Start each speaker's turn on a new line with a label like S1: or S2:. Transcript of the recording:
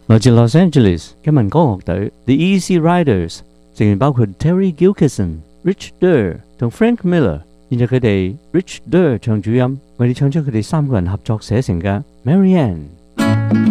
S1: 來自 Los Angeles 嘅民歌樂隊 The Easy Riders， 成員包括 Terry Gilkyson、Rich Durr 同 Frank Miller。現在佢哋 Rich Durr 唱主音，為你唱出佢哋3個人合作寫成嘅《Marianne》。